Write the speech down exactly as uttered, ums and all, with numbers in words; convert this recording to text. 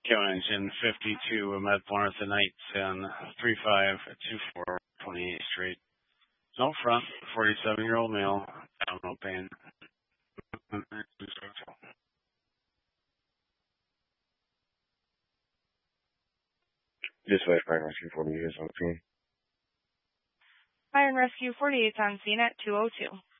Kill engine fifty-two, Med North and Nights and three five two four, twenty-eighth Street. No front, forty-seven-year-old male, abdominal pain. Dispatch Fire and Rescue forty-eight is on the scene. Fire and Rescue forty-eight on scene at two oh two.